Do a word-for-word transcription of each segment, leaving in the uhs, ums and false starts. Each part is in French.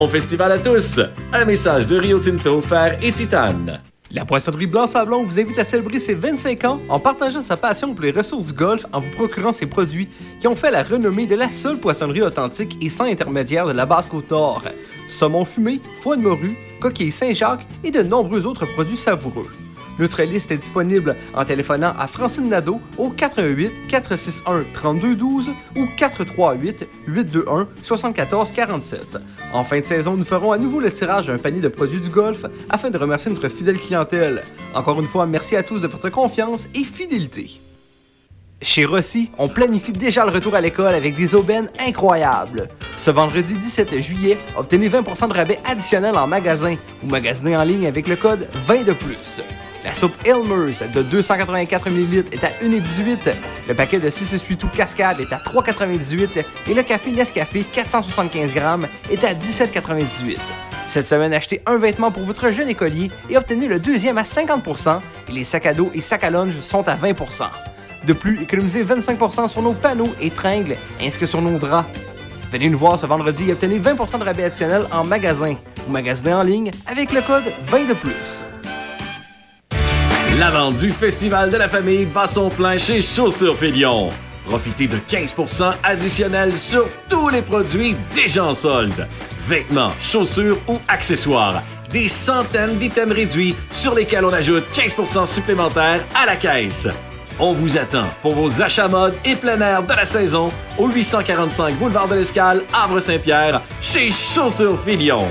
Bon festival à tous! Un message de Rio Tinto, Fer et Titane. La poissonnerie Blanc-Sablon vous invite à célébrer ses vingt-cinq ans en partageant sa passion pour les ressources du golfe en vous procurant ses produits qui ont fait la renommée de la seule poissonnerie authentique et sans intermédiaire de la Basse-Côte-Nord. Saumon fumé, foie de morue, coquilles Saint-Jacques et de nombreux autres produits savoureux. Notre liste est disponible en téléphonant à Francine Nadeau au quatre un huit, quatre six un, trois deux un deux ou quatre trois huit, huit deux un, sept quatre quatre sept. En fin de saison, nous ferons à nouveau le tirage d'un panier de produits du golf afin de remercier notre fidèle clientèle. Encore une fois, merci à tous de votre confiance et fidélité. Chez Rossi, on planifie déjà le retour à l'école avec des aubaines incroyables. Ce vendredi dix-sept juillet, obtenez vingt pour cent de rabais additionnel en magasin ou magasinez en ligne avec le code vingt de plus. La soupe Elmer's de deux cent quatre-vingt-quatre millilitres est à un virgule dix-huit. Le paquet de six six huit tout Cascade est à trois virgule quatre-vingt-dix-huit et le café Nescafé quatre cent soixante-quinze grammes est à dix-sept virgule quatre-vingt-dix-huit. Cette semaine, achetez un vêtement pour votre jeune écolier et obtenez le deuxième à cinquante pour cent et les sacs à dos et sacs à lunch sont à vingt pour cent. De plus, économisez vingt-cinq pour cent sur nos panneaux et tringles ainsi que sur nos draps. Venez nous voir ce vendredi et obtenez vingt pour cent de rabais additionnel en magasin ou magasinez en ligne avec le code vingt de plus. La vente du Festival de la famille bat son plein chez Chaussures Félion. Profitez de quinze pour cent additionnels sur tous les produits déjà en solde. Vêtements, chaussures ou accessoires. Des centaines d'items réduits sur lesquels on ajoute quinze pour cent supplémentaires à la caisse. On vous attend pour vos achats mode et plein air de la saison au huit cent quarante-cinq boulevard de l'Escale, Havre-Saint-Pierre, chez Chaussures Félion.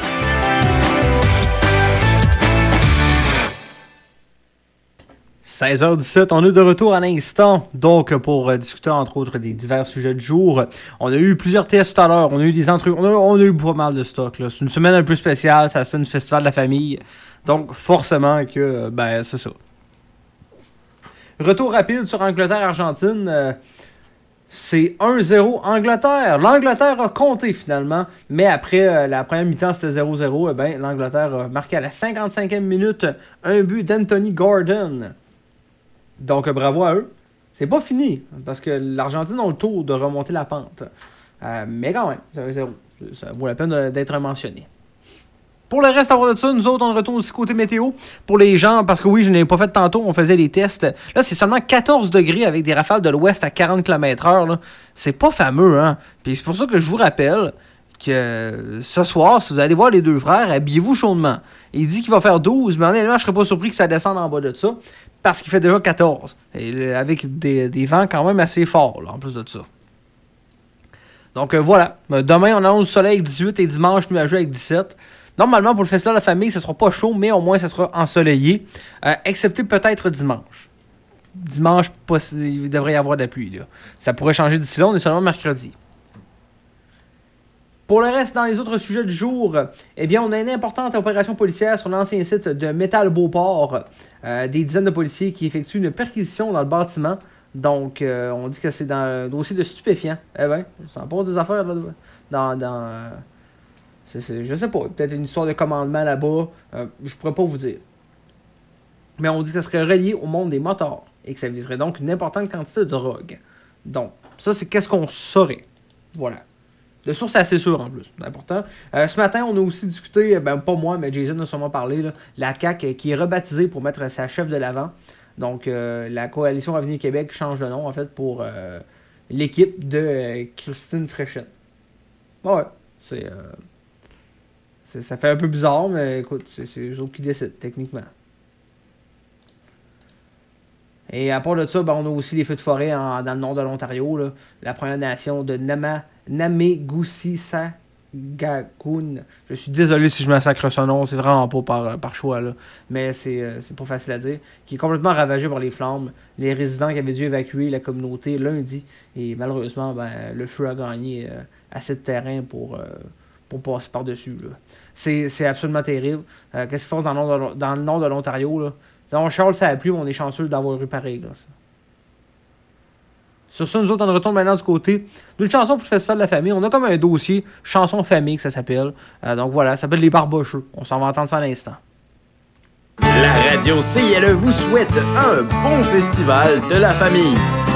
seize heures dix-sept, on est de retour à l'instant, donc pour euh, discuter entre autres des divers sujets du jour. On a eu plusieurs tests tout à l'heure, on a eu des entrevues, on a, on a eu pas mal de stock. Là. C'est une semaine un peu spéciale, c'est la semaine du Festival de la famille, donc forcément que, ben c'est ça. Retour rapide sur Angleterre-Argentine, euh, c'est un zéro Angleterre. L'Angleterre a compté finalement, mais après euh, la première mi-temps c'était zéro zéro, eh ben, l'Angleterre a marqué à la cinquante-cinquième minute un but d'Anthony Gordon. Donc, bravo à eux. C'est pas fini, parce que l'Argentine a le tour de remonter la pente. Euh, mais quand même, zéro zéro. Ça vaut la peine d'être mentionné. Pour le reste, à part de ça, nous autres, on retourne aussi côté météo. Pour les gens, parce que oui, je n'ai pas fait tantôt, on faisait des tests. Là, c'est seulement quatorze degrés avec des rafales de l'ouest à quarante kilomètres heure. C'est pas fameux, hein. Puis c'est pour ça que je vous rappelle que ce soir, si vous allez voir les deux frères, habillez-vous chaudement. Il dit qu'il va faire douze, mais honnêtement, je serais pas surpris que ça descende en bas de ça. Parce qu'il fait déjà quatorze. Et avec des, des vents quand même assez forts, là, en plus de ça. Donc euh, voilà. Demain, on annonce du soleil avec dix-huit et dimanche nuageux avec dix-sept. Normalement, pour le festival de la famille, ce sera pas chaud, mais au moins, ça sera ensoleillé. Euh, excepté peut-être dimanche. Dimanche, pas, il devrait y avoir de la pluie. Là. Ça pourrait changer d'ici là, on est seulement mercredi. Pour le reste, dans les autres sujets du jour, eh bien, on a une importante opération policière sur l'ancien site de Métal Beauport. Euh, des dizaines de policiers qui effectuent une perquisition dans le bâtiment. Donc, euh, on dit que c'est dans un dossier de stupéfiants. Eh bien, ça en pose des affaires là, dans... dans euh, c'est, c'est, je sais pas, peut-être une histoire de commandement là-bas. Euh, je pourrais pas vous dire. Mais on dit que ça serait relié au monde des motards et que ça viserait donc une importante quantité de drogue. Donc, ça, c'est qu'est-ce qu'on saurait. Voilà. De source assez sûre en plus, c'est important. Euh, ce matin, on a aussi discuté, ben pas moi, mais Jason a sûrement parlé, là, la C A Q qui est rebaptisée pour mettre sa chef de l'avant. Donc, euh, la Coalition Avenir Québec change de nom, en fait, pour euh, l'équipe de euh, Christine Fréchette. Ouais, c'est, euh, c'est... Ça fait un peu bizarre, mais écoute, c'est, c'est eux autres qui décident, techniquement. Et à part de ça, ben, on a aussi les feux de forêt en, dans le nord de l'Ontario, là, la Première Nation de Nama, Namegoussi-Sagagoun. Je suis désolé si je massacre son nom, c'est vraiment pas par, par choix, là. Mais c'est, euh, c'est pas facile à dire. Qui est complètement ravagé par les flammes. Les résidents qui avaient dû évacuer la communauté lundi. Et malheureusement, ben, le feu a gagné euh, assez de terrain pour, euh, pour passer par-dessus. Là. C'est, c'est absolument terrible. Euh, qu'est-ce qui se passe dans le nord de, dans le nord de l'Ontario, là? On Charles, ça a plu, mais on est chanceux d'avoir eu pareil. Là, ça. Sur ça, nous autres, on retourne maintenant du côté d'une chanson pour le Festival de la famille. On a comme un dossier chanson famille que ça s'appelle. Euh, donc voilà, ça s'appelle Les Barbocheux. On s'en va entendre ça à l'instant. La radio C I L E vous souhaite un bon Festival de la famille.